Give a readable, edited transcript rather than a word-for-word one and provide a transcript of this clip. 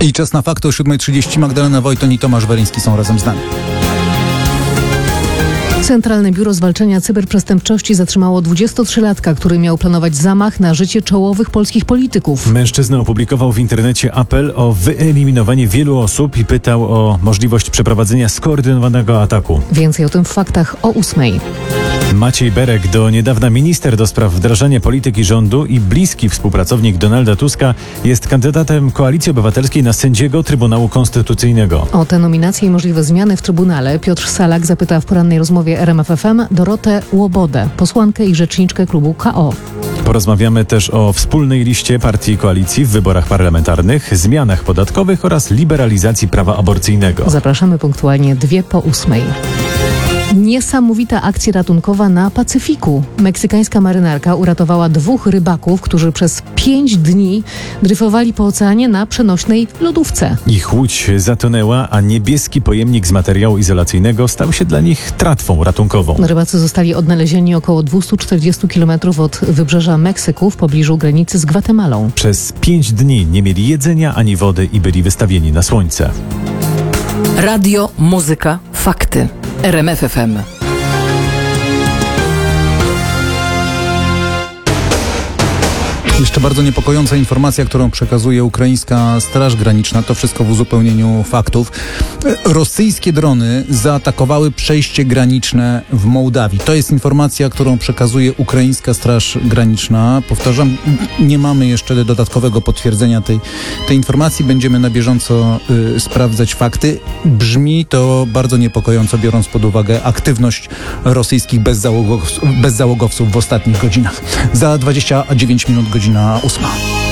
I czas na fakty o 7:30. Magdalena Wojton i Tomasz Weliński są razem z nami. Centralne Biuro Zwalczania Cyberprzestępczości zatrzymało 23-latka, który miał planować zamach na życie czołowych polskich polityków. Mężczyzna opublikował w internecie apel o wyeliminowanie wielu osób i pytał o możliwość przeprowadzenia skoordynowanego ataku. Więcej o tym w faktach o 8:00. Maciej Berek, do niedawna minister do spraw wdrażania polityki rządu i bliski współpracownik Donalda Tuska, jest kandydatem Koalicji Obywatelskiej na sędziego Trybunału Konstytucyjnego. O te nominacje i możliwe zmiany w Trybunale Piotr Salak zapyta w porannej rozmowie RMF FM Dorotę Łobodę, posłankę i rzeczniczkę klubu KO. Porozmawiamy też o wspólnej liście partii i koalicji w wyborach parlamentarnych, zmianach podatkowych oraz liberalizacji prawa aborcyjnego. Zapraszamy punktualnie 8:02. Niesamowita akcja ratunkowa na Pacyfiku. Meksykańska marynarka uratowała 2 rybaków, którzy przez 5 dni dryfowali po oceanie na przenośnej lodówce. Ich łódź zatonęła, a niebieski pojemnik z materiału izolacyjnego stał się dla nich tratwą ratunkową. Rybacy zostali odnalezieni około 240 km od wybrzeża Meksyku w pobliżu granicy z Gwatemalą. Przez 5 dni nie mieli jedzenia ani wody i byli wystawieni na słońce. Radio, muzyka, fakty. RMF FM. Jeszcze bardzo niepokojąca informacja, którą przekazuje ukraińska Straż Graniczna. To wszystko w uzupełnieniu faktów. Rosyjskie drony zaatakowały przejście graniczne w Mołdawii. To jest informacja, którą przekazuje ukraińska Straż Graniczna. Powtarzam, nie mamy jeszcze dodatkowego potwierdzenia tej informacji. Będziemy na bieżąco sprawdzać fakty. Brzmi to bardzo niepokojąco, biorąc pod uwagę aktywność rosyjskich bezzałogowców w ostatnich godzinach. Za 29 minut godzina 8.